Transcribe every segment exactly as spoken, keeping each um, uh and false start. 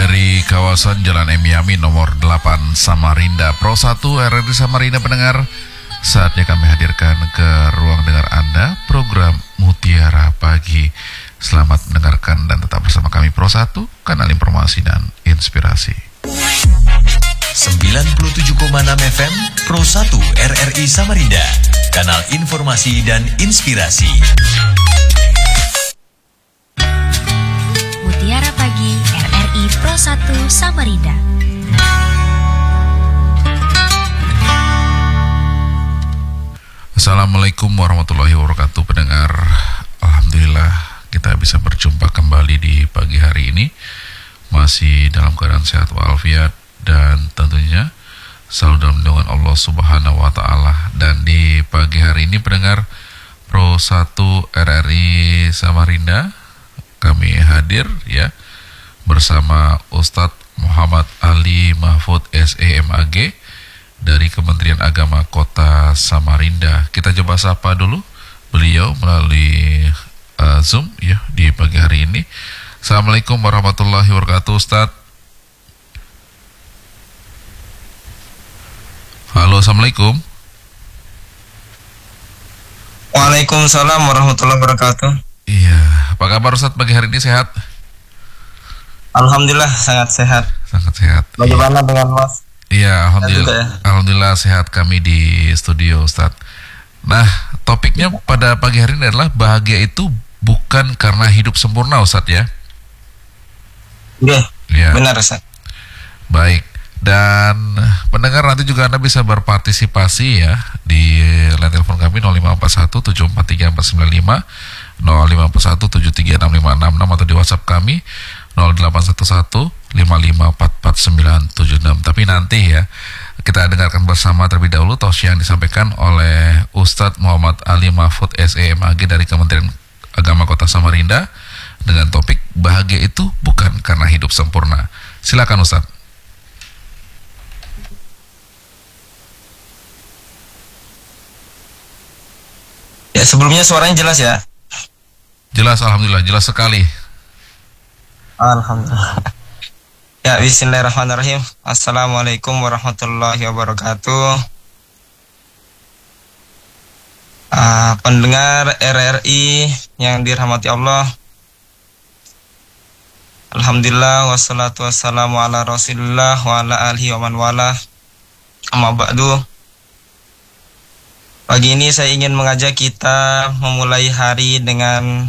dari kawasan Jalan M Yamin nomor delapan Samarinda, Pro satu R R I Samarinda pendengar. Saatnya kami hadirkan ke ruang dengar Anda program Mutiara Pagi. Selamat mendengarkan dan tetap bersama kami Pro satu, kanal informasi dan inspirasi. sembilan puluh tujuh koma enam F M Pro satu R R I Samarinda, kanal informasi dan inspirasi. Mutiara Pagi R R I Pro satu Samarinda. Assalamualaikum warahmatullahi wabarakatuh pendengar. Alhamdulillah kita bisa berjumpa kembali di pagi hari ini, masih dalam keadaan sehat walafiat dan tentunya selalu dalam lindungan Allah Subhanahu wa taala. Dan di pagi hari ini pendengar Pro satu R R I Samarinda, kami hadir ya bersama Ustadz Muhammad Ali Mahfud S E M A G dari Kementerian Agama Kota Samarinda. Kita coba sapa dulu beliau melalui uh, Zoom ya di pagi hari ini. Assalamualaikum warahmatullahi wabarakatuh, Ustadz. Halo, assalamualaikum. Waalaikumsalam warahmatullahi wabarakatuh. Iya, apa kabar Ustadz pagi hari ini, sehat? Alhamdulillah sangat sehat. Sangat sehat. Bagaimana iya. dengan Mas? Iya, alhamdulillah. Ya? Alhamdulillah sehat kami di studio, Ustadz. Nah, topiknya pada pagi hari ini adalah bahagia itu bukan karena hidup sempurna, Ustadz ya. Oke. Ya. Benar, Ustadz. Baik. Dan pendengar nanti juga Anda bisa berpartisipasi ya di line telepon kami nol lima empat satu tujuh empat tiga empat sembilan lima, nol lima empat satu tujuh tiga enam lima enam enam atau di WhatsApp kami nol delapan satu satu lima lima empat empat sembilan tujuh enam. Tapi nanti ya kita dengarkan bersama terlebih dahulu tausiah yang disampaikan oleh Ustadz Muhammad Ali Mahfud S E M A G dari Kementerian Agama Kota Samarinda dengan topik bahagia itu bukan karena hidup sempurna. Silakan Ustadz. Ya, sebelumnya suaranya jelas ya? Jelas, alhamdulillah, jelas sekali. Alhamdulillah. Ya, bismillahirrahmanirrahim. Assalamualaikum warahmatullahi wabarakatuh. Uh, pendengar R R I yang dirahmati Allah. Alhamdulillah wassalatu wassalamu ala Rasulillah wa ala alihi wa man wala. Amma ba'du. Pagi ini saya ingin mengajak kita memulai hari dengan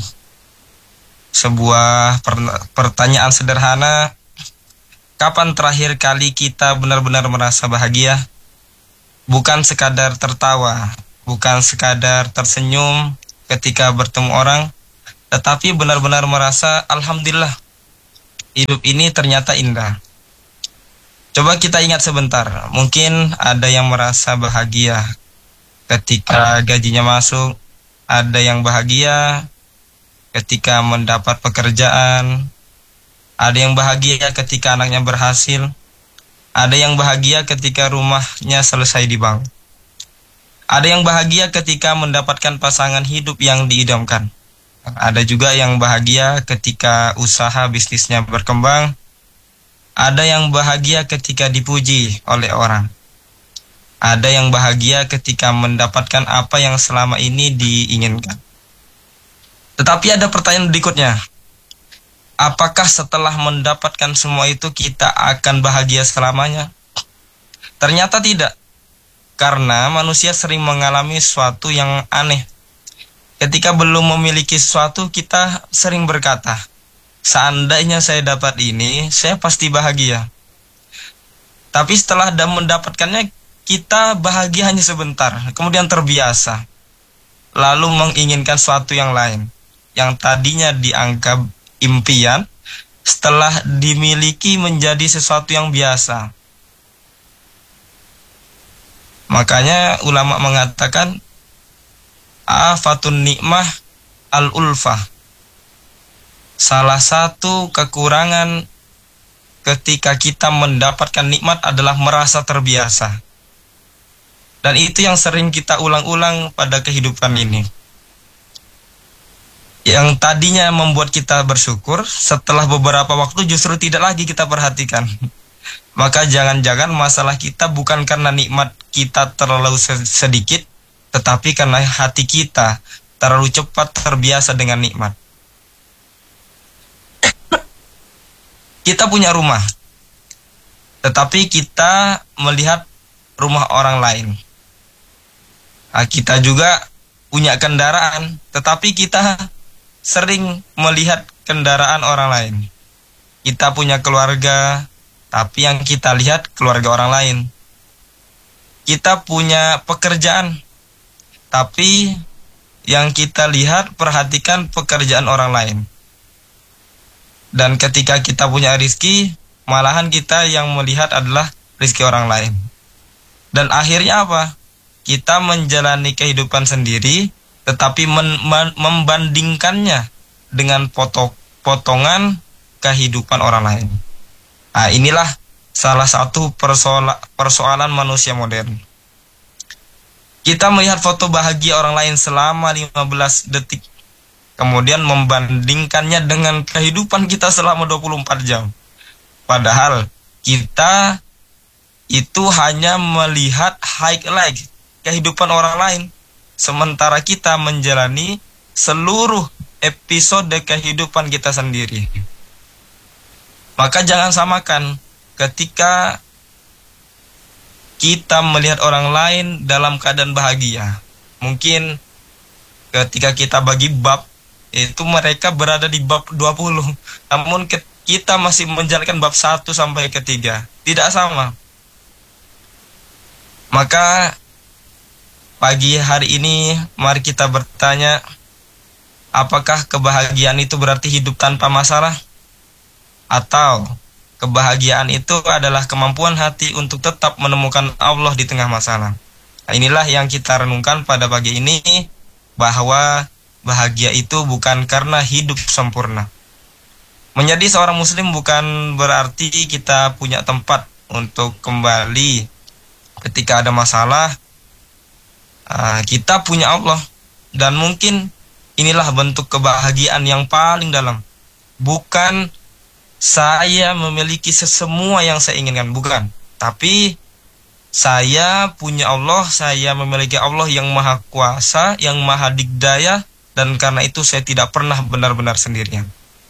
sebuah pertanyaan sederhana. Kapan terakhir kali kita benar-benar merasa bahagia? Bukan sekadar tertawa, bukan sekadar tersenyum ketika bertemu orang, tetapi benar-benar merasa alhamdulillah, hidup ini ternyata indah. Coba kita ingat sebentar, mungkin ada yang merasa bahagia ketika gajinya masuk, ada yang bahagia ketika mendapat pekerjaan, ada yang bahagia ketika anaknya berhasil, ada yang bahagia ketika rumahnya selesai dibangun, ada yang bahagia ketika mendapatkan pasangan hidup yang diidamkan, ada juga yang bahagia ketika usaha bisnisnya berkembang, ada yang bahagia ketika dipuji oleh orang. Ada yang bahagia ketika mendapatkan apa yang selama ini diinginkan. Tetapi ada pertanyaan berikutnya. Apakah setelah mendapatkan semua itu kita akan bahagia selamanya? Ternyata tidak. Karena manusia sering mengalami sesuatu yang aneh. Ketika belum memiliki sesuatu, kita sering berkata, seandainya saya dapat ini, saya pasti bahagia. Tapi setelah mendapatkannya, kita bahagia hanya sebentar, kemudian terbiasa, lalu menginginkan sesuatu yang lain, yang tadinya dianggap impian, setelah dimiliki menjadi sesuatu yang biasa. Makanya ulama mengatakan, afatun nikmah al-ulfah. Salah satu kekurangan ketika kita mendapatkan nikmat adalah merasa terbiasa. Dan itu yang sering kita ulang-ulang pada kehidupan ini. yang tadinya membuat kita bersyukur, setelah beberapa waktu justru tidak lagi kita perhatikan. Maka jangan-jangan masalah kita bukan karena nikmat kita terlalu sedikit, tetapi karena hati kita terlalu cepat terbiasa dengan nikmat. Kita punya rumah, tetapi kita melihat rumah orang lain. Nah, kita juga punya kendaraan, tetapi kita sering melihat kendaraan orang lain. Kita punya keluarga, tapi yang kita lihat keluarga orang lain. Kita punya pekerjaan, tapi yang kita lihat perhatikan pekerjaan orang lain. Dan ketika kita punya rezeki, malahan kita yang melihat adalah rezeki orang lain. Dan akhirnya apa? Kita menjalani kehidupan sendiri, tetapi men- men- membandingkannya dengan foto- potongan kehidupan orang lain. Nah, inilah salah satu persoala- persoalan manusia modern. Kita melihat foto bahagia orang lain selama lima belas detik, kemudian membandingkannya dengan kehidupan kita selama dua puluh empat jam. Padahal kita itu hanya melihat highlight kehidupan orang lain, sementara kita menjalani seluruh episode kehidupan kita sendiri. Maka jangan samakan ketika kita melihat orang lain dalam keadaan bahagia. Mungkin ketika kita bagi bab, itu mereka berada di bab dua puluh. Namun kita masih menjalankan bab satu sampai ketiga. Tidak sama. Maka pagi hari ini mari kita bertanya, apakah kebahagiaan itu berarti hidup tanpa masalah? Atau kebahagiaan itu adalah kemampuan hati untuk tetap menemukan Allah di tengah masalah? Nah, inilah yang kita renungkan pada pagi ini, bahwa bahagia itu bukan karena hidup sempurna. Menjadi seorang muslim bukan berarti kita punya tempat untuk kembali ketika ada masalah. Kita punya Allah, dan mungkin inilah bentuk kebahagiaan yang paling dalam. Bukan saya memiliki sesemua yang saya inginkan, bukan. Tapi saya punya Allah, saya memiliki Allah yang maha kuasa, yang maha digdaya, dan karena itu saya tidak pernah benar-benar sendirian.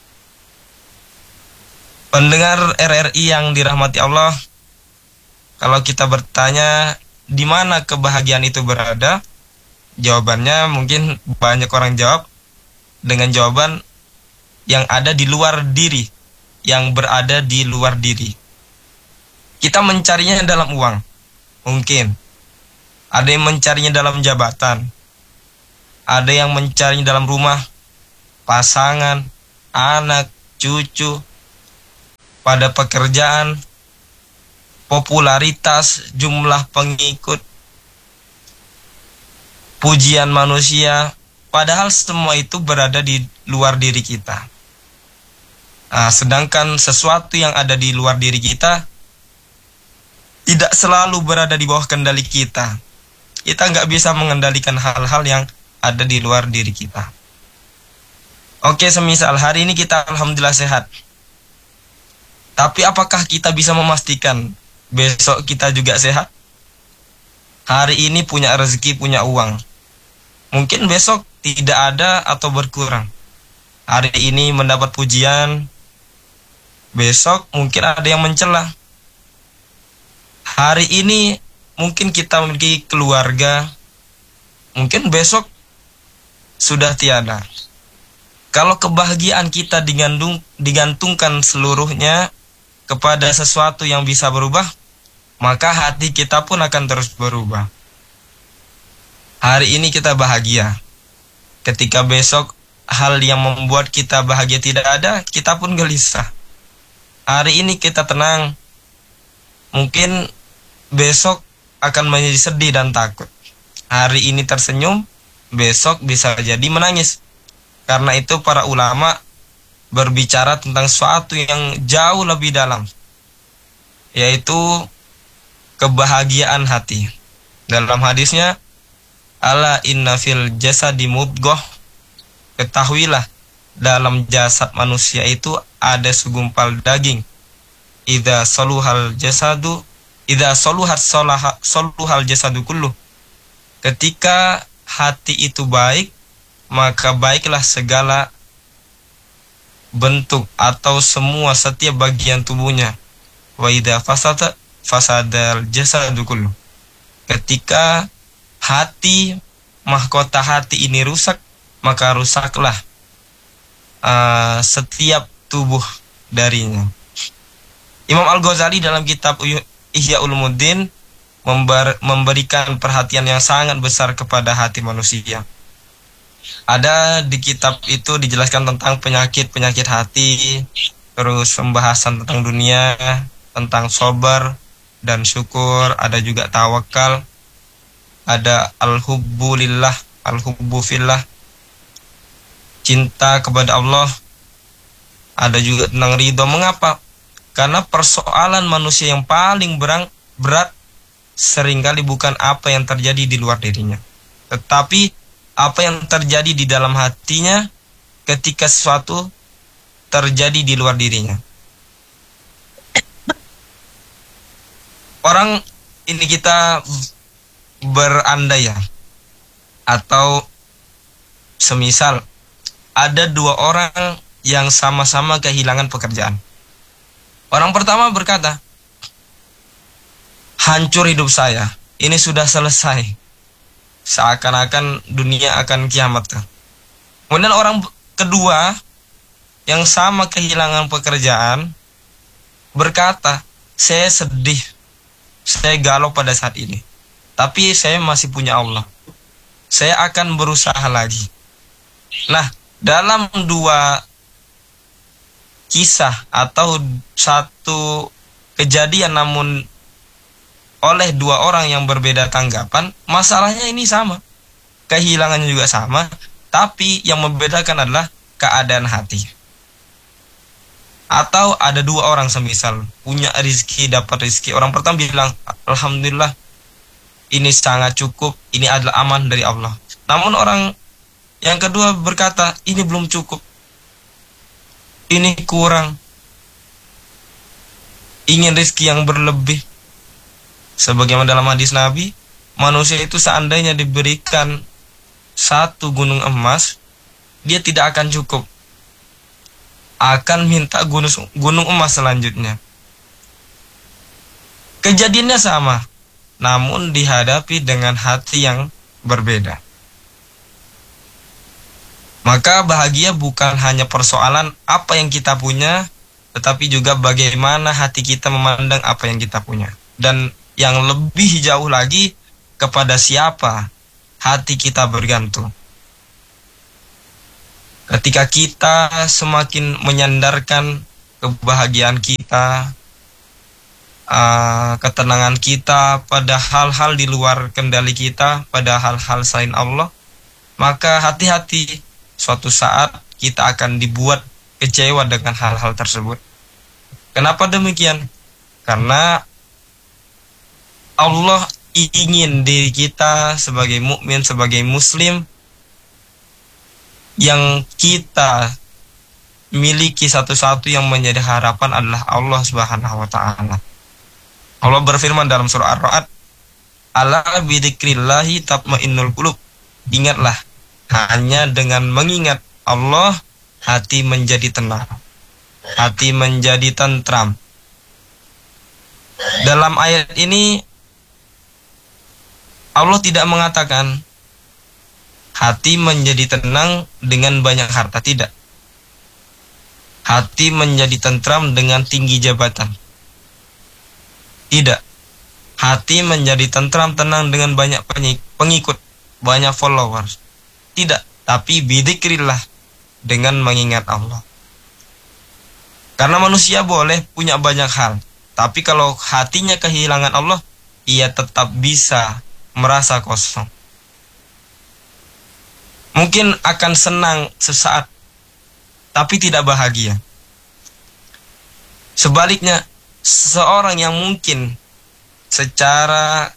Pendengar R R I yang dirahmati Allah, kalau kita bertanya di mana kebahagiaan itu berada, jawabannya mungkin banyak orang jawab dengan jawaban yang ada di luar diri, yang berada di luar diri. Kita mencarinya dalam uang, mungkin. Ada yang mencarinya dalam jabatan, ada yang mencarinya dalam rumah, pasangan, anak, cucu, pada pekerjaan, popularitas, jumlah pengikut, pujian manusia. Padahal semua itu berada di luar diri kita. Nah, sedangkan sesuatu yang ada di luar diri kita tidak selalu berada di bawah kendali kita. Kita nggak bisa mengendalikan hal-hal yang ada di luar diri kita. Oke, semisal hari ini kita alhamdulillah sehat. Tapi apakah kita bisa memastikan besok kita juga sehat? Hari ini punya rezeki, punya uang. Mungkin besok tidak ada atau berkurang. Hari ini mendapat pujian, besok mungkin ada yang mencela. Hari ini mungkin kita memiliki keluarga, mungkin besok sudah tiada. Kalau kebahagiaan kita digantung, digantungkan seluruhnya kepada sesuatu yang bisa berubah, maka hati kita pun akan terus berubah. Hari ini kita bahagia, ketika besok hal yang membuat kita bahagia tidak ada, kita pun gelisah. Hari ini kita tenang, mungkin besok akan menjadi sedih dan takut. Hari ini tersenyum, besok bisa jadi menangis. Karena itu para ulama berbicara tentang sesuatu yang jauh lebih dalam, yaitu kebahagiaan hati. Dalam hadisnya, ala inna fil jasadi mudghah, ketahuilah dalam jasad manusia itu ada segumpal daging. Idza saluhal jasadu, idza saluhat salaha saluhal jasadu kullu. Ketika hati itu baik, maka baiklah segala bentuk atau semua setiap bagian tubuhnya. Wa idza fasada fasadal jasadu kullu. Ketika hati, mahkota hati ini rusak, maka rusaklah uh, setiap tubuh darinya. Imam Al-Ghazali dalam kitab Ihya Ulumuddin member, memberikan perhatian yang sangat besar kepada hati manusia. Ada di kitab itu dijelaskan tentang penyakit-penyakit hati, terus pembahasan tentang dunia, tentang sabar dan syukur, ada juga tawakal, ada al-hubbu lillah, al-hubbu fillah, cinta kepada Allah, ada juga tentang ridho. Mengapa? Karena persoalan manusia yang paling berang, berat seringkali bukan apa yang terjadi di luar dirinya, tetapi apa yang terjadi di dalam hatinya ketika sesuatu terjadi di luar dirinya. Orang ini kita berandai ya, atau semisal ada dua orang yang sama-sama kehilangan pekerjaan. Orang pertama berkata, hancur hidup saya, ini sudah selesai, seakan-akan dunia akan kiamat. Kemudian orang kedua yang sama kehilangan pekerjaan berkata, saya sedih, saya galau pada saat ini, tapi saya masih punya Allah, saya akan berusaha lagi. Nah, dalam dua kisah atau satu kejadian namun oleh dua orang yang berbeda tanggapan, masalahnya ini sama, kehilangannya juga sama, tapi yang membedakan adalah keadaan hati. Atau ada dua orang semisal punya rezeki, dapat rezeki, orang pertama bilang alhamdulillah ini sangat cukup, ini adalah aman dari Allah. Namun orang yang kedua berkata ini belum cukup, ini kurang, ingin rezeki yang berlebih. Sebagaimana dalam hadis Nabi, manusia itu seandainya diberikan satu gunung emas, dia tidak akan cukup, akan minta gunung, gunung emas selanjutnya. Kejadiannya sama, namun dihadapi dengan hati yang berbeda. Maka bahagia bukan hanya persoalan apa yang kita punya, tetapi juga bagaimana hati kita memandang apa yang kita punya. Dan yang lebih jauh lagi, kepada siapa hati kita bergantung. Ketika kita semakin menyandarkan kebahagiaan kita, uh, ketenangan kita pada hal-hal di luar kendali kita, pada hal-hal selain Allah, maka hati-hati, suatu saat kita akan dibuat kecewa dengan hal-hal tersebut. Kenapa demikian? Karena Allah ingin diri kita sebagai mukmin, sebagai muslim, yang kita miliki satu-satu yang menjadi harapan adalah Allah Subhanahu wa taala. Allah berfirman dalam surah Ar-Ra'd, "Ala bidzikrillahi tatmainnul qulub." Ingatlah, hanya dengan mengingat Allah hati menjadi tenang, hati menjadi tentram. Dalam ayat ini Allah tidak mengatakan hati menjadi tenang dengan banyak harta, tidak. Hati menjadi tentram dengan tinggi jabatan, tidak. Hati menjadi tentram, tenang dengan banyak pengikut, banyak followers, tidak. Tapi bidzikrillah, dengan mengingat Allah. Karena manusia boleh punya banyak hal, tapi kalau hatinya kehilangan Allah, ia tetap bisa merasa kosong. Mungkin akan senang sesaat, tapi tidak bahagia. Sebaliknya, seseorang yang mungkin secara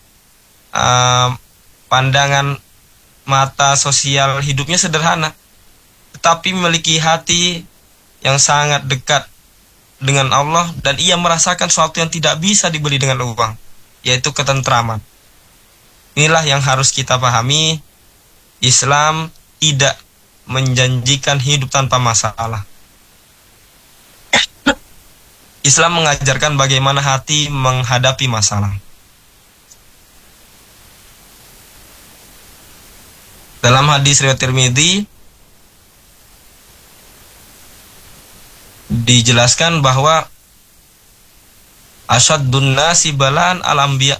uh, pandangan mata sosial hidupnya sederhana, tetapi memiliki hati yang sangat dekat dengan Allah, dan ia merasakan sesuatu yang tidak bisa dibeli dengan uang, yaitu ketentraman. Inilah yang harus kita pahami. Islam tidak menjanjikan hidup tanpa masalah. Islam mengajarkan bagaimana hati menghadapi masalah. Dalam hadis riwayat Tirmidzi dijelaskan bahwa asyaddun nasi balaan al-anbiya,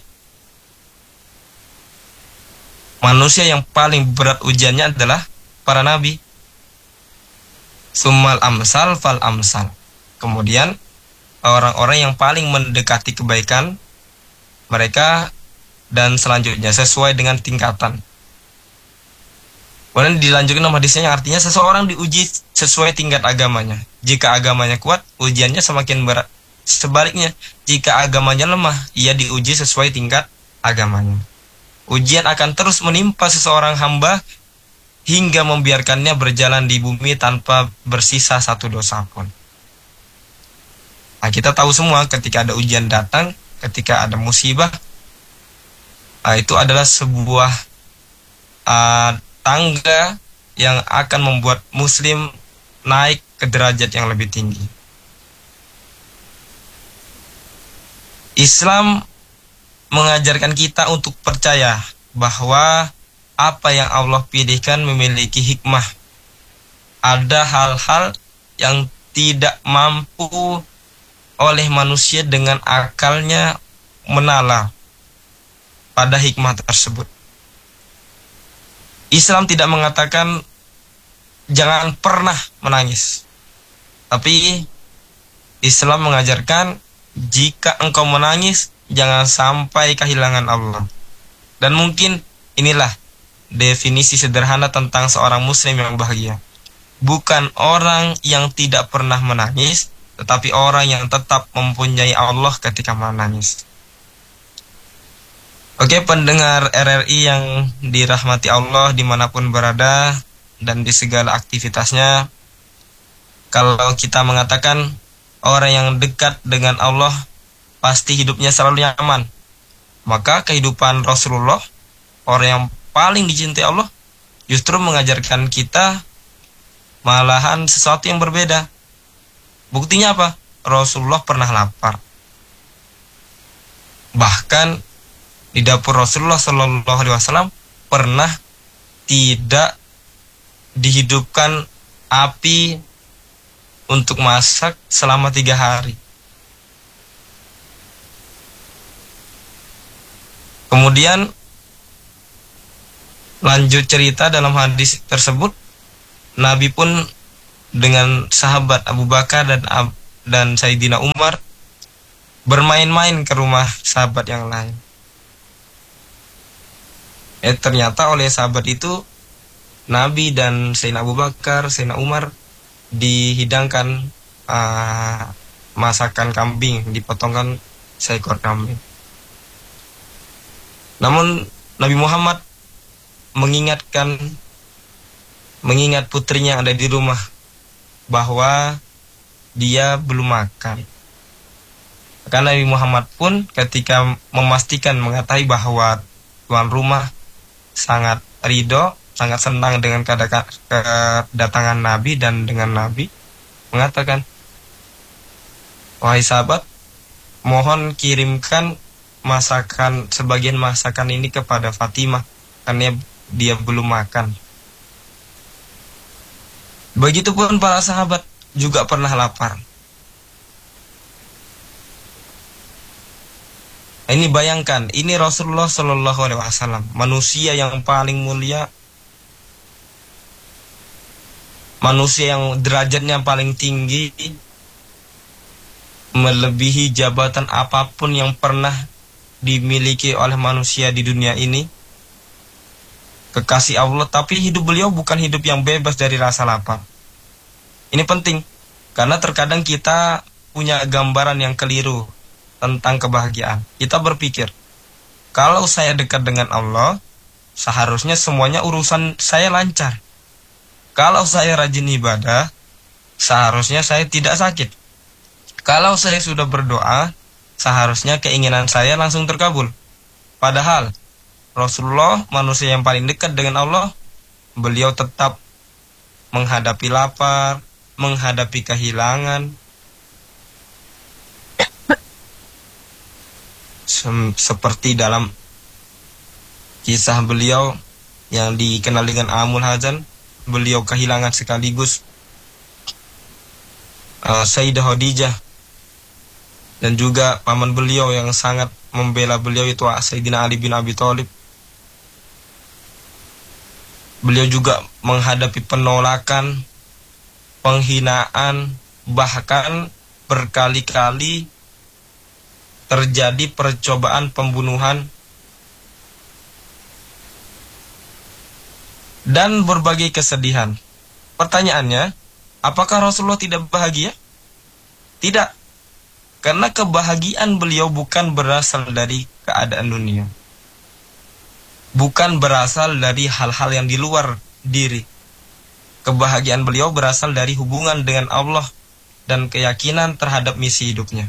manusia yang paling berat ujiannya adalah para nabi. Summal amsal fal amsal. Kemudian orang-orang yang paling mendekati kebaikan mereka, dan selanjutnya sesuai dengan tingkatan. Kemudian dilanjutkan dalam hadisnya yang artinya seseorang diuji sesuai tingkat agamanya. Jika agamanya kuat, ujiannya semakin berat. Sebaliknya, jika agamanya lemah, ia diuji sesuai tingkat agamanya. Ujian akan terus menimpa seseorang hamba hingga membiarkannya berjalan di bumi tanpa bersisa satu dosa pun. Nah, kita tahu semua ketika ada ujian datang, ketika ada musibah, nah, itu adalah sebuah uh, tangga yang akan membuat muslim naik ke derajat yang lebih tinggi. Islam mengajarkan kita untuk percaya bahwa apa yang Allah pilihkan memiliki hikmah. Ada hal-hal yang tidak mampu oleh manusia dengan akalnya menalar pada hikmah tersebut. Islam tidak mengatakan jangan pernah menangis, tapi Islam mengajarkan jika engkau menangis jangan sampai kehilangan Allah. Dan mungkin inilah definisi sederhana tentang seorang muslim yang bahagia. Bukan orang yang tidak pernah menangis, tetapi orang yang tetap mempunyai Allah ketika menangis. Oke, pendengar R R I yang dirahmati Allah dimanapun berada dan di segala aktivitasnya, kalau kita mengatakan orang yang dekat dengan Allah pasti hidupnya selalu nyaman, maka kehidupan Rasulullah, orang yang paling dicintai Allah, justru mengajarkan kita malahan sesuatu yang berbeda. Buktinya apa? Rasulullah pernah lapar. Bahkan di dapur Rasulullah Shallallahu Alaihi Wasallam pernah tidak dihidupkan api untuk masak selama tiga hari. Kemudian lanjut cerita dalam hadis tersebut, Nabi pun dengan sahabat Abu Bakar dan dan Sayyidina Umar bermain-main ke rumah sahabat yang lain. Eh, ternyata oleh sahabat itu Nabi dan Sayyidina Abu Bakar, Sayyidina Umar dihidangkan uh, masakan kambing, dipotongkan seekor kambing. Namun Nabi Muhammad mengingatkan mengingat putrinya yang ada di rumah bahwa dia belum makan. Karena Nabi Muhammad pun ketika memastikan mengetahui bahwa tuan rumah sangat ridho, sangat senang dengan kedatangan Nabi dan dengan Nabi, mengatakan, wahai sahabat, mohon kirimkan masakan, sebagian masakan ini kepada Fatimah, karena dia belum makan. Begitupun para sahabat juga pernah lapar. Ini bayangkan, ini Rasulullah Shallallahu Alaihi Wasallam, manusia yang paling mulia, manusia yang derajatnya paling tinggi, melebihi jabatan apapun yang pernah dimiliki oleh manusia di dunia ini, kekasih Allah, tapi hidup beliau bukan hidup yang bebas dari rasa lapar. Ini penting, karena terkadang kita punya gambaran yang keliru tentang kebahagiaan. Kita berpikir, kalau saya dekat dengan Allah, seharusnya semuanya urusan saya lancar. Kalau saya rajin ibadah, seharusnya saya tidak sakit. Kalau saya sudah berdoa, seharusnya keinginan saya langsung terkabul. Padahal Rasulullah, manusia yang paling dekat dengan Allah, beliau tetap menghadapi lapar, menghadapi kehilangan, seperti dalam kisah beliau yang dikenal dengan Amul Hazan, beliau kehilangan sekaligus uh, Sayyidah Khadijah, dan juga paman beliau yang sangat membela beliau itu Sayyidina Ali bin Abi Thalib. Beliau juga menghadapi penolakan, penghinaan, bahkan berkali-kali terjadi percobaan pembunuhan dan berbagai kesedihan. Pertanyaannya, apakah Rasulullah tidak bahagia? Tidak. Karena kebahagiaan beliau bukan berasal dari keadaan dunia. Bukan berasal dari hal-hal yang di luar diri. Kebahagiaan beliau berasal dari hubungan dengan Allah dan keyakinan terhadap misi hidupnya.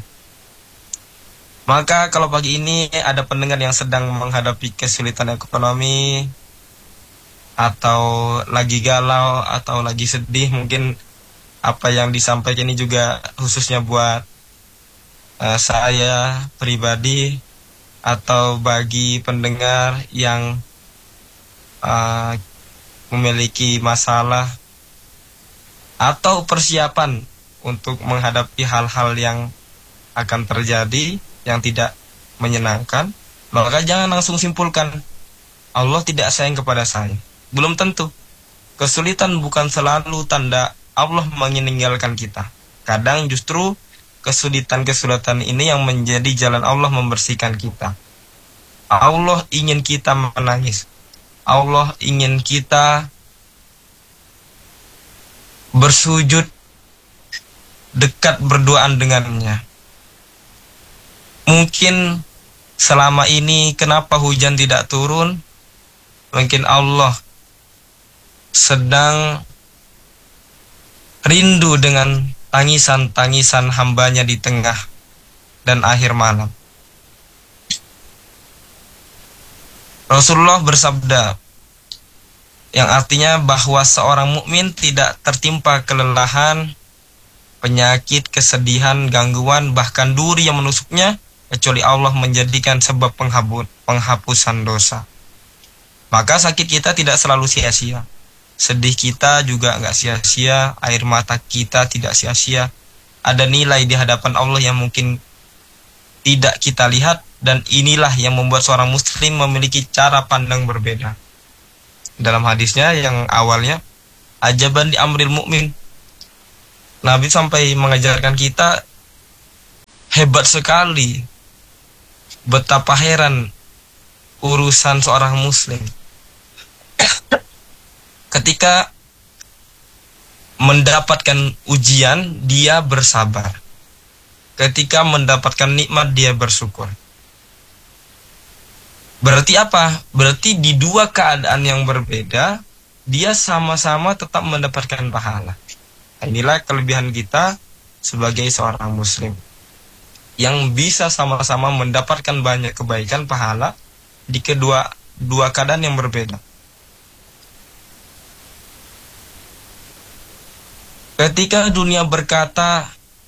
Maka kalau pagi ini ada pendengar yang sedang menghadapi kesulitan ekonomi, atau lagi galau, atau lagi sedih, mungkin apa yang disampaikan ini juga khususnya buat uh, saya pribadi, atau bagi pendengar yang uh, memiliki masalah atau persiapan untuk menghadapi hal-hal yang akan terjadi yang tidak menyenangkan, maka jangan langsung simpulkan Allah tidak sayang kepada saya. Belum tentu. Kesulitan bukan selalu tanda Allah meninggalkan kita. Kadang justru kesulitan-kesulitan ini yang menjadi jalan Allah membersihkan kita. Allah ingin kita menangis. Allah ingin kita bersujud, dekat berduaan dengannya. Mungkin selama ini kenapa hujan tidak turun? Mungkin Allah sedang rindu dengan tangisan-tangisan hambanya di tengah dan akhir malam. Rasulullah bersabda, yang artinya bahwa seorang mukmin tidak tertimpa kelelahan, penyakit, kesedihan, gangguan, bahkan duri yang menusuknya, kecuali Allah menjadikan sebab penghapusan dosa. Maka sakit kita tidak selalu sia-sia. Sedih kita juga nggak sia-sia, air mata kita tidak sia-sia. Ada nilai di hadapan Allah yang mungkin tidak kita lihat, dan inilah yang membuat seorang muslim memiliki cara pandang berbeda. Dalam hadisnya yang awalnya, ajaban di amril mukmin, Nabi sampai mengajarkan kita, hebat sekali, betapa heran urusan seorang muslim ketika mendapatkan ujian, dia bersabar. Ketika mendapatkan nikmat, dia bersyukur. Berarti apa? Berarti di dua keadaan yang berbeda, dia sama-sama tetap mendapatkan pahala. Nah, inilah kelebihan kita sebagai seorang muslim, yang bisa sama-sama mendapatkan banyak kebaikan pahala di kedua dua keadaan yang berbeda. Ketika dunia berkata,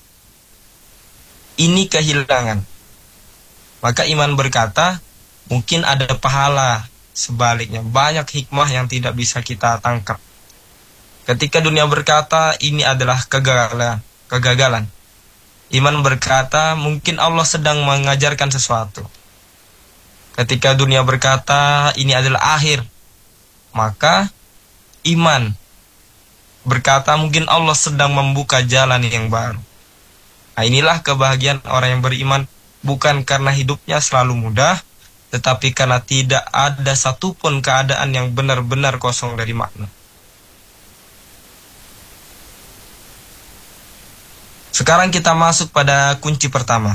ini kehilangan, maka iman berkata, mungkin ada pahala sebaliknya. Banyak hikmah yang tidak bisa kita tangkap. Ketika dunia berkata, ini adalah kegagalan, kegagalan. Iman berkata, mungkin Allah sedang mengajarkan sesuatu. Ketika dunia berkata, ini adalah akhir, maka iman berkata, mungkin Allah sedang membuka jalan yang baru. Nah, inilah kebahagiaan orang yang beriman, bukan karena hidupnya selalu mudah, tetapi karena tidak ada satupun keadaan yang benar-benar kosong dari makna. Sekarang kita masuk pada kunci pertama,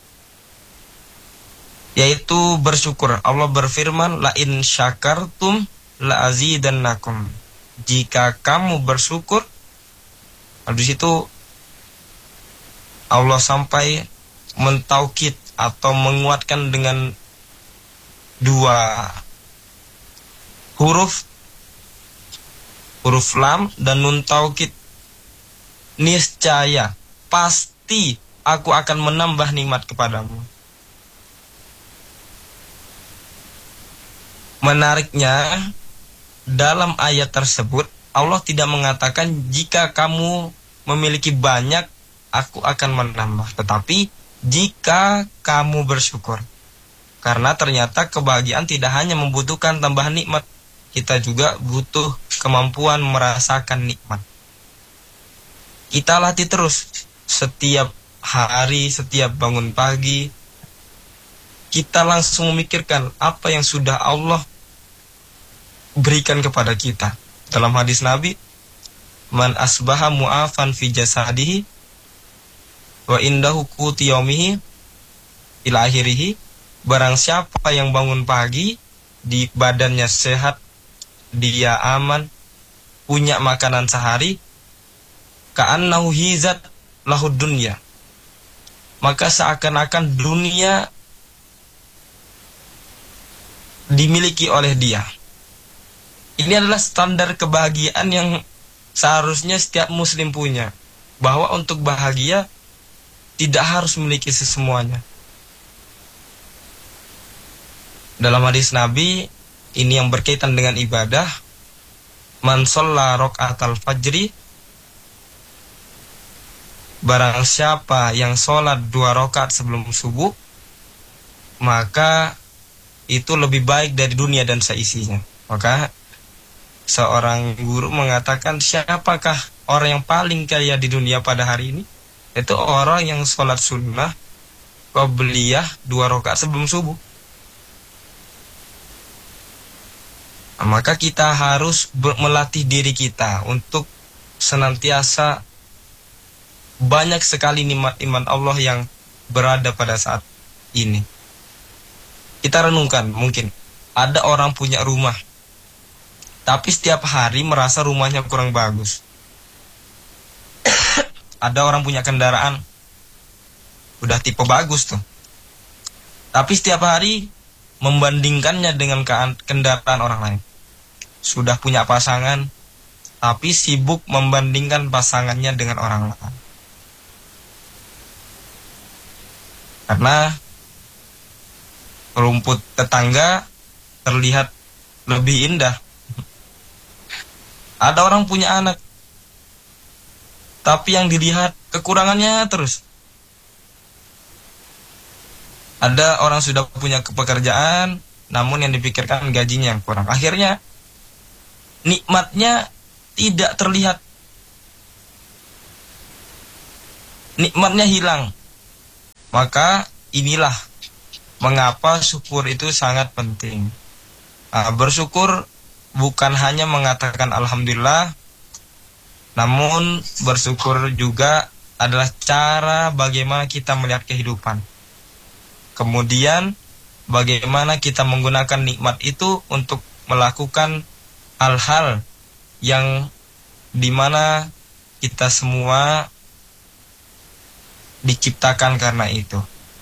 yaitu bersyukur. Allah berfirman, la in syakartum la azidannakum. jika kamu bersyukur. Habis itu Allah sampai mentaukid atau menguatkan dengan dua huruf, huruf lam dan nun taukid. Niscaya, pasti aku akan menambah nikmat kepadamu. Menariknya, dalam ayat tersebut Allah tidak mengatakan jika kamu memiliki banyak aku akan menambah, tetapi jika kamu bersyukur. Karena ternyata kebahagiaan tidak hanya membutuhkan tambahan nikmat, kita juga butuh kemampuan merasakan nikmat. Kita latih terus setiap hari, setiap bangun pagi. Kita langsung memikirkan apa yang sudah Allah berikan kepada kita. Dalam hadis Nabi, man asbaha mu'afan fi jasadihi wa indahu quti yaumihi ila akhirih, barang siapa yang bangun pagi di badannya sehat, dia aman, punya makanan sehari, ka'annahu hizat lahu dunya, maka seakan-akan dunia dimiliki oleh dia. Ini adalah standar kebahagiaan yang seharusnya setiap muslim punya, bahwa untuk bahagia tidak harus memiliki sesemuanya. Dalam hadis Nabi, ini yang berkaitan dengan ibadah, man shalla raqatal fajri, barang siapa yang sholat dua rakaat sebelum subuh, maka itu lebih baik dari dunia dan seisinya. Maka seorang guru mengatakan, siapakah orang yang paling kaya di dunia pada hari ini? Itu orang yang sholat sunnah qabliyah dua rakaat sebelum subuh. Nah, maka kita harus melatih diri kita untuk senantiasa banyak sekali nikmat iman Allah yang berada pada saat ini. Kita renungkan, mungkin ada orang punya rumah, tapi setiap hari merasa rumahnya kurang bagus. Ada orang punya kendaraan, udah tipe bagus tuh, tapi setiap hari membandingkannya dengan kendaraan orang lain. Sudah punya pasangan, tapi sibuk membandingkan pasangannya dengan orang lain. Karena rumput tetangga terlihat lebih indah. Ada orang punya anak, tapi yang dilihat kekurangannya terus. Ada orang sudah punya pekerjaan, namun yang dipikirkan gajinya yang kurang. Akhirnya nikmatnya tidak terlihat. Nikmatnya hilang. Maka inilah mengapa syukur itu sangat penting. Nah, bersyukur bukan hanya mengatakan alhamdulillah, namun bersyukur juga adalah cara bagaimana kita melihat kehidupan. Kemudian bagaimana kita menggunakan nikmat itu untuk melakukan hal-hal yang dimana kita semua diciptakan karena itu.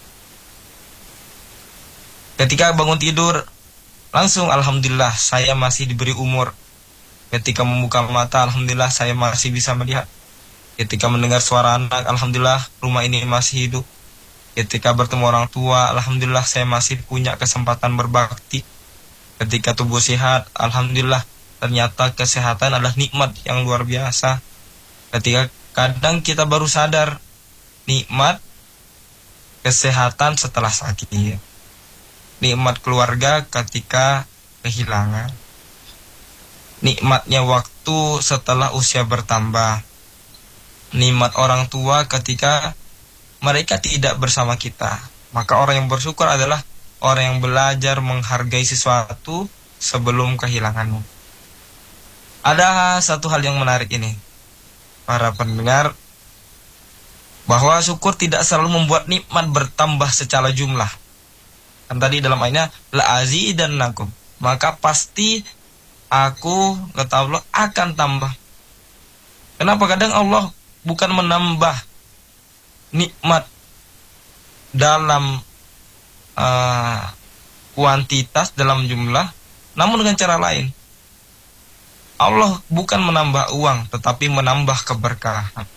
Ketika bangun tidur, langsung alhamdulillah saya masih diberi umur. Ketika membuka mata, alhamdulillah saya masih bisa melihat. Ketika mendengar suara anak, alhamdulillah rumah ini masih hidup. Ketika bertemu orang tua, alhamdulillah saya masih punya kesempatan berbakti. Ketika tubuh sehat, alhamdulillah ternyata kesehatan adalah nikmat yang luar biasa. Ketika kadang kita baru sadar nikmat kesehatan setelah sakit, nikmat keluarga ketika kehilangan, nikmatnya waktu setelah usia bertambah, nikmat orang tua ketika mereka tidak bersama kita. Maka orang yang bersyukur adalah orang yang belajar menghargai sesuatu sebelum kehilangannya. Ada satu hal yang menarik ini, para pendengar, bahwa syukur tidak selalu membuat nikmat bertambah secara jumlah. Kan tadi dalam ayatnya la azidannakum, maka pasti aku, kata Allah, akan tambah. Kenapa? Kadang Allah bukan menambah nikmat dalam uh, kuantitas, dalam jumlah, namun dengan cara lain. Allah bukan menambah uang, tetapi menambah keberkahan.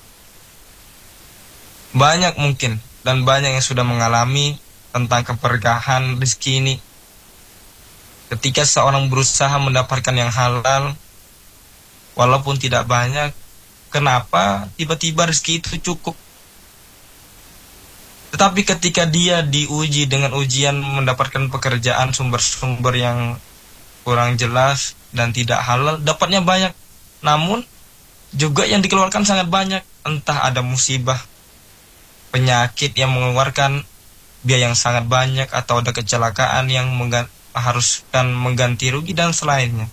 Banyak mungkin, dan banyak yang sudah mengalami tentang keberkahan rezeki ini. Ketika seorang berusaha mendapatkan yang halal, walaupun tidak banyak, kenapa tiba-tiba rezeki itu cukup? Tetapi ketika dia diuji dengan ujian mendapatkan pekerjaan, sumber-sumber yang kurang jelas dan tidak halal, dapatnya banyak, namun juga yang dikeluarkan sangat banyak. Entah ada musibah, penyakit yang mengeluarkan biaya yang sangat banyak, atau ada kecelakaan yang mengharuskan mengganti rugi dan selainnya.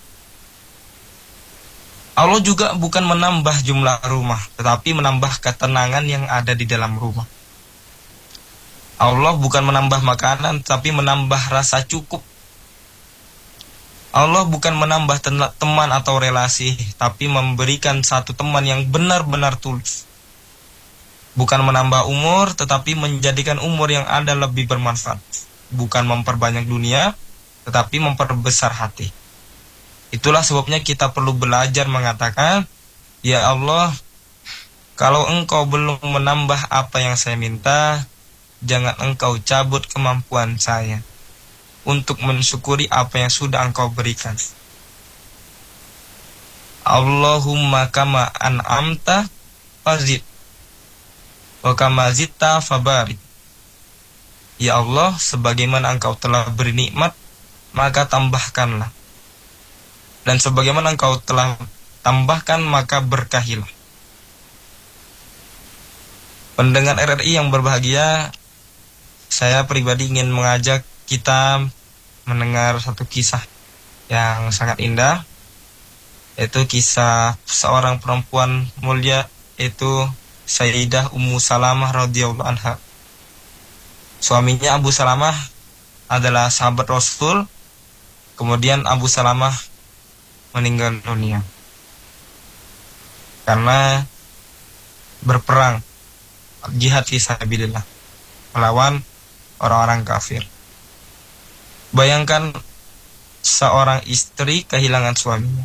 Allah juga bukan menambah jumlah rumah, tetapi menambah ketenangan yang ada di dalam rumah. Allah bukan menambah makanan, tetapi menambah rasa cukup. Allah bukan menambah teman atau relasi, tapi memberikan satu teman yang benar-benar tulus. Bukan menambah umur, tetapi menjadikan umur yang ada lebih bermanfaat. Bukan memperbanyak dunia, tetapi memperbesar hati. Itulah sebabnya kita perlu belajar mengatakan, ya Allah, kalau Engkau belum menambah apa yang saya minta, jangan Engkau cabut kemampuan saya untuk mensyukuri apa yang sudah Engkau berikan. Allahumma kama an'amta fazid wa kama zidta fabarik. Ya Allah, sebagaimana Engkau telah beri nikmat, maka tambahkanlah. Dan sebagaimana Engkau telah tambahkan, maka berkahilah. Pendengar R R I yang berbahagia, saya pribadi ingin mengajak kita mendengar satu kisah yang sangat indah, yaitu kisah seorang perempuan mulia, yaitu Sayyidah Ummu Salamah radhiyallahu anha. Suaminya Abu Salamah adalah sahabat Rasul. Kemudian Abu Salamah meninggal dunia karena berperang jihad fisabilillah melawan orang-orang kafir. Bayangkan seorang istri kehilangan suaminya.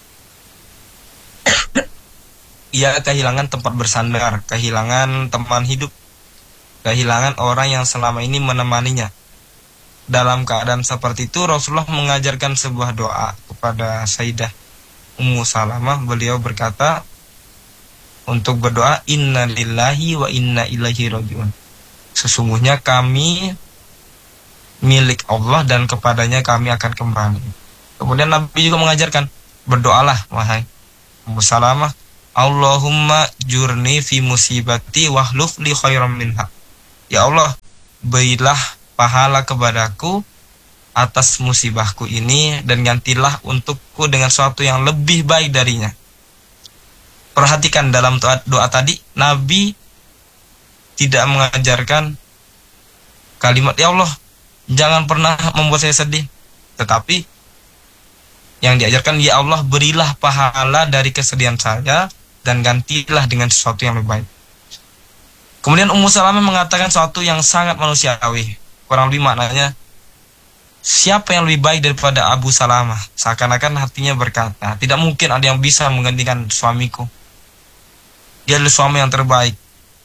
Ia kehilangan tempat bersandar, kehilangan teman hidup, kehilangan orang yang selama ini menemaninya. Dalam keadaan seperti itu, Rasulullah mengajarkan sebuah doa kepada Sayyidah Ummu Salamah. Beliau berkata untuk berdoa, inna lillahi wa inna ilaihi raji'un. Sesungguhnya kami milik Allah dan kepadanya kami akan kembali. Kemudian Nabi juga mengajarkan, berdoalah wahai Ummu Salamah, Allahumma jurni fi musibati wahluf li khairam minha. Ya Allah, berilah pahala kepadaku atas musibahku ini dan gantilah untukku dengan sesuatu yang lebih baik darinya. Perhatikan dalam doa, doa tadi, Nabi tidak mengajarkan kalimat ya Allah, jangan pernah membuat saya sedih, tetapi yang diajarkan, ya Allah, berilah pahala dari kesedihan saya dan gantilah dengan sesuatu yang lebih baik. Kemudian Ummu Salamah mengatakan sesuatu yang sangat manusiawi. Kurang lebih maknanya, siapa yang lebih baik daripada Abu Salamah? Seakan-akan hatinya berkata, tidak mungkin ada yang bisa menggantikan suamiku. Dia adalah suami yang terbaik.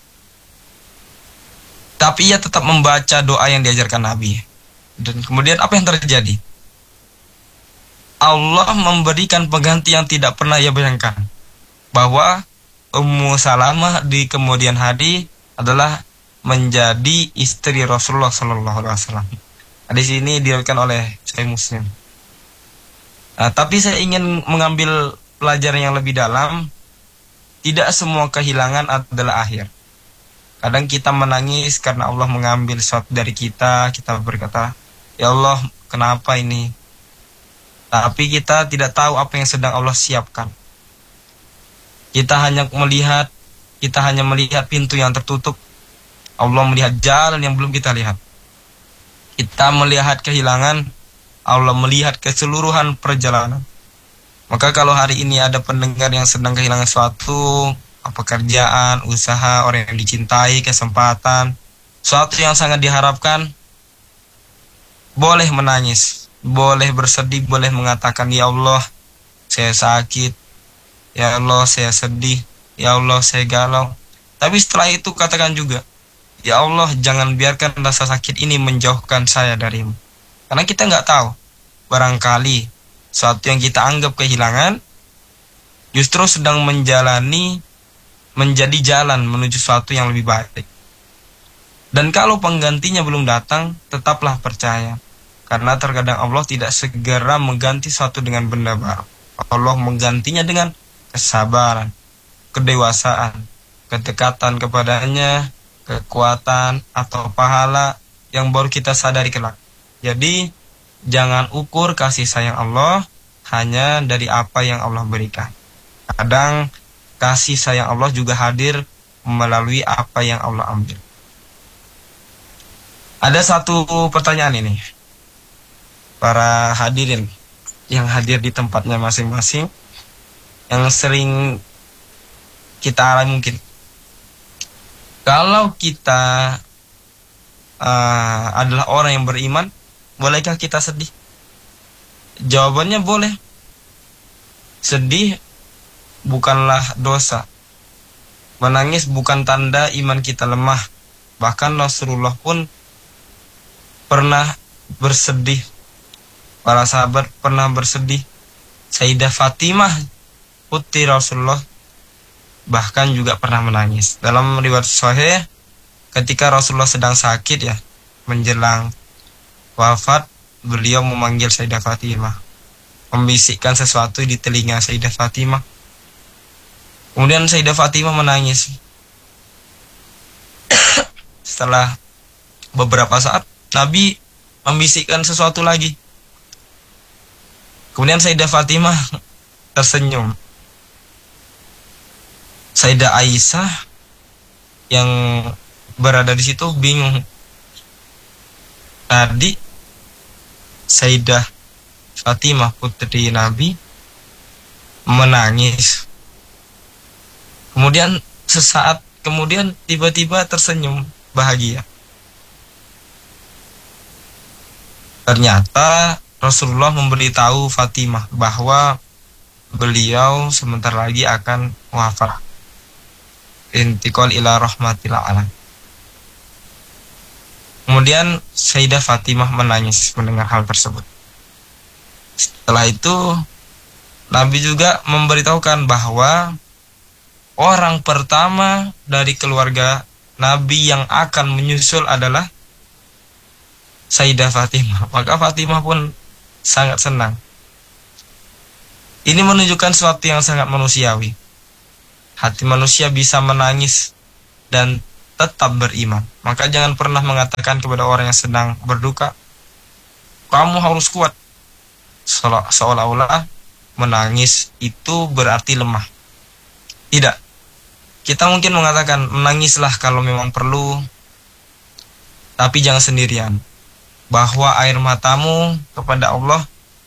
Tapi ia tetap membaca doa yang diajarkan Nabi. Dan kemudian apa yang terjadi? Allah memberikan pengganti yang tidak pernah ia bayangkan. Bahwa Ummu Salamah di kemudian hari adalah menjadi istri Rasulullah Sallallahu Alaihi Wasallam. Di sini diriwayatkan oleh Sahih Muslim. Nah, tapi saya ingin mengambil pelajaran yang lebih dalam. Tidak semua kehilangan adalah akhir. Kadang kita menangis karena Allah mengambil sesuatu dari kita. Kita berkata, ya Allah, kenapa ini? Tapi kita tidak tahu apa yang sedang Allah siapkan. Kita hanya melihat, kita hanya melihat pintu yang tertutup. Allah melihat jalan yang belum kita lihat. Kita melihat kehilangan, Allah melihat keseluruhan perjalanan. Maka kalau hari ini ada pendengar yang sedang kehilangan suatu, pekerjaan, usaha, orang yang dicintai, kesempatan, suatu yang sangat diharapkan, boleh menangis, boleh bersedih, boleh mengatakan, ya Allah, saya sakit, ya Allah, saya sedih, ya Allah, saya galau. Tapi setelah itu katakan juga, ya Allah, jangan biarkan rasa sakit ini menjauhkan saya darimu. Karena kita nggak tahu, barangkali suatu yang kita anggap kehilangan justru sedang menjalani, menjadi jalan menuju suatu yang lebih baik. Dan kalau penggantinya belum datang, tetaplah percaya. Karena terkadang Allah tidak segera mengganti suatu dengan benda baru. Allah menggantinya dengan kesabaran, kedewasaan, kedekatan kepadanya, kekuatan atau pahala yang baru kita sadari kelak. Jadi jangan ukur kasih sayang Allah hanya dari apa yang Allah berikan. Kadang kasih sayang Allah juga hadir melalui apa yang Allah ambil. Ada satu pertanyaan ini, para hadirin yang hadir di tempatnya masing-masing, yang sering kita alami mungkin. Kalau kita uh, adalah orang yang beriman, bolehkah kita sedih? Jawabannya boleh. Sedih bukanlah dosa. Menangis bukan tanda iman kita lemah. Bahkan Rasulullah pun pernah bersedih. Para sahabat pernah bersedih. Sayyidah Fatimah, putri Rasulullah, bahkan juga pernah menangis. Dalam riwayat sahih, ketika Rasulullah sedang sakit ya, menjelang wafat, beliau memanggil Sayyidah Fatimah, membisikkan sesuatu di telinga Sayyidah Fatimah. Kemudian Sayyidah Fatimah menangis. Setelah beberapa saat, Nabi membisikkan sesuatu lagi. Kemudian Sayyidah Fatimah tersenyum. Sayyidah Aisyah yang berada di situ bingung. Tadi Sayyidah Fatimah putri Nabi menangis. Kemudian sesaat kemudian tiba-tiba tersenyum bahagia. Ternyata Rasulullah memberitahu Fatimah bahwa beliau sebentar lagi akan wafat. Intiqal ila rahmatil alam. Kemudian Sayyidah Fatimah menangis mendengar hal tersebut. Setelah itu Nabi juga memberitahukan bahwa orang pertama dari keluarga Nabi yang akan menyusul adalah Sayyidah Fatimah. Maka Fatimah pun sangat senang. Ini menunjukkan sesuatu yang sangat manusiawi. Hati manusia bisa menangis dan tetap beriman. Maka jangan pernah mengatakan kepada orang yang sedang berduka, kamu harus kuat. Seolah-olah menangis itu berarti lemah. Tidak. Kita mungkin mengatakan menangislah kalau memang perlu, tapi jangan sendirian. Bahwa air matamu kepada Allah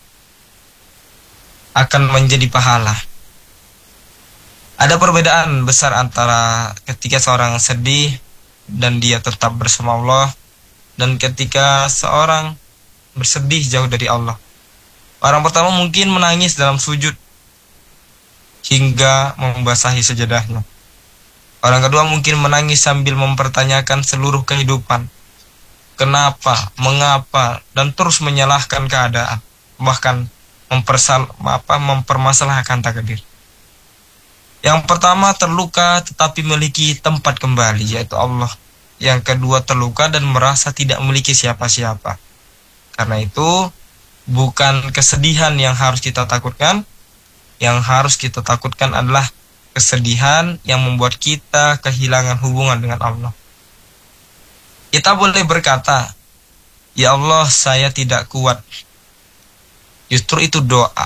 akan menjadi pahala. Ada perbedaan besar antara ketika seorang sedih dan dia tetap bersama Allah, dan ketika seorang bersedih jauh dari Allah. Orang pertama mungkin menangis dalam sujud hingga membasahi sajadahnya. Orang kedua mungkin menangis sambil mempertanyakan seluruh kehidupan. Kenapa, mengapa, dan terus menyalahkan keadaan. Bahkan mempersal, apa, mempermasalahkan takdir. Yang pertama terluka tetapi memiliki tempat kembali, yaitu Allah. Yang kedua terluka dan merasa tidak memiliki siapa-siapa. Karena itu bukan kesedihan yang harus kita takutkan. Yang harus kita takutkan adalah kesedihan yang membuat kita kehilangan hubungan dengan Allah. Kita boleh berkata, ya Allah, saya tidak kuat. Justru itu doa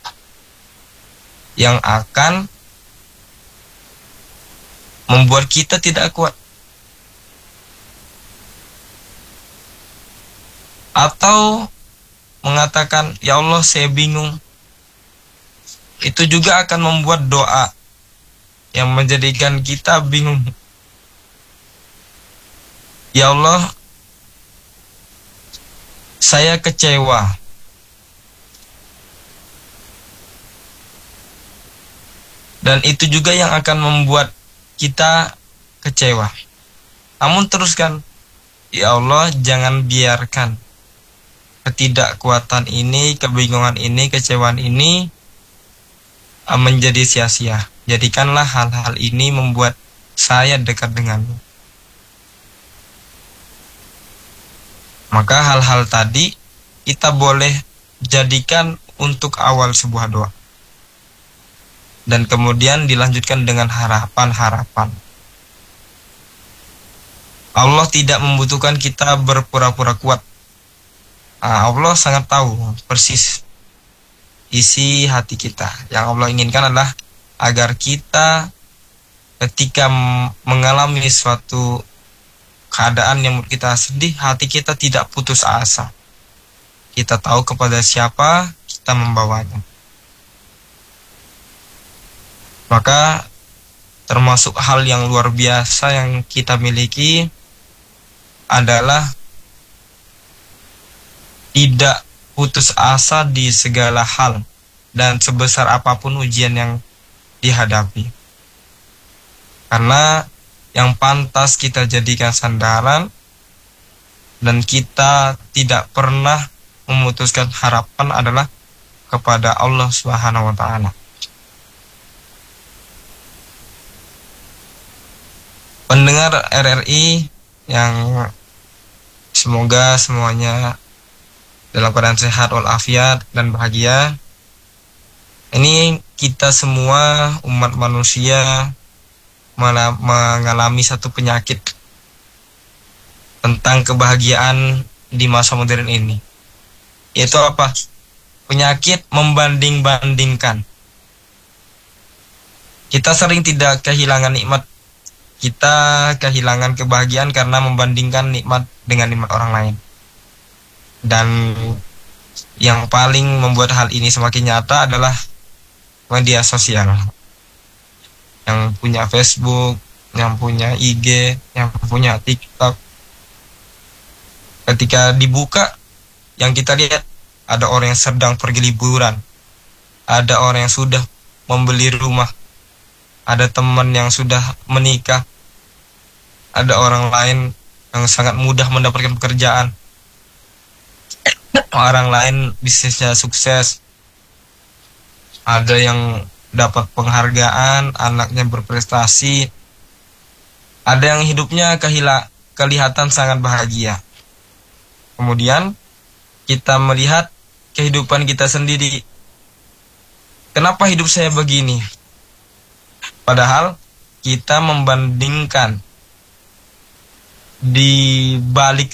yang akan membuat kita tidak kuat. Atau mengatakan, ya Allah, saya bingung. itu juga akan membuat doa yang menjadikan kita bingung. Ya Allah, saya kecewa. Dan itu juga yang akan membuat kita kecewa. Namun teruskan, ya Allah, jangan biarkan ketidakkuatan ini, kebingungan ini, kecewaan ini menjadi sia-sia. Jadikanlah hal-hal ini membuat saya dekat denganmu. Maka hal-hal tadi kita boleh jadikan untuk awal sebuah doa. Dan kemudian dilanjutkan dengan harapan-harapan. Allah tidak membutuhkan kita berpura-pura kuat. Nah, Allah sangat tahu persis isi hati kita. Yang Allah inginkan adalah agar kita ketika mengalami suatu keadaan yang membuat kita sedih, hati kita tidak putus asa. Kita tahu kepada siapa kita membawanya. Maka termasuk hal yang luar biasa yang kita miliki adalah tidak putus asa di segala hal dan sebesar apapun ujian yang dihadapi. Karena yang pantas kita jadikan sandaran dan kita tidak pernah memutuskan harapan adalah kepada Allah Subhanahu wa taala. Pendengar R R I yang semoga semuanya dalam keadaan sehat walafiat dan bahagia. Ini kita semua umat manusia malah mengalami satu penyakit tentang kebahagiaan di masa modern ini. Yaitu apa? Penyakit membanding-bandingkan. Kita sering tidak kehilangan nikmat. Kita kehilangan kebahagiaan karena membandingkan nikmat dengan nikmat orang lain. Dan yang paling membuat hal ini semakin nyata adalah media sosial. Yang punya Facebook, yang punya I G, yang punya TikTok. Ketika dibuka, yang kita lihat ada orang yang sedang pergi liburan. Ada orang yang sudah membeli rumah. Ada teman yang sudah menikah. Ada orang lain yang sangat mudah mendapatkan pekerjaan. Orang lain bisnisnya sukses. Ada yang dapat penghargaan, anaknya berprestasi. Ada yang hidupnya kehila, kelihatan sangat bahagia. Kemudian kita melihat kehidupan kita sendiri. Kenapa hidup saya begini? Padahal kita membandingkan di balik